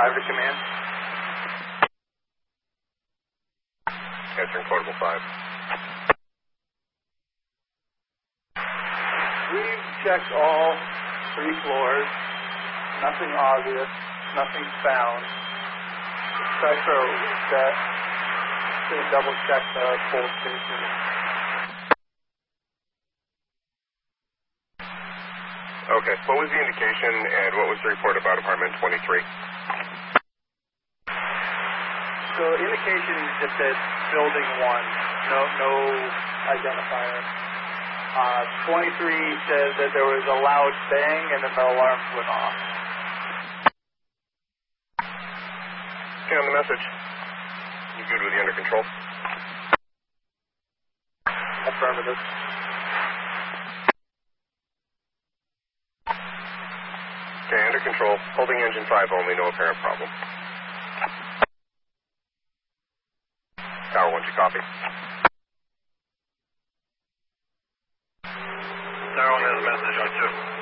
5 to command. Answering portable 5. We've checked all 3 floors. Nothing obvious. Nothing found. Cipher set. Going to double check the full station. Okay, what was the indication and what was the report about apartment 23? So indication just said building 1. No identifier. 23 says that there was a loud bang and then the alarms went off. Okay, on the message. You good with the under control? Affirmative. Okay, under control. Holding engine 5 only, no apparent problem. Tower 1 to copy. Tower 1 has a message on 2.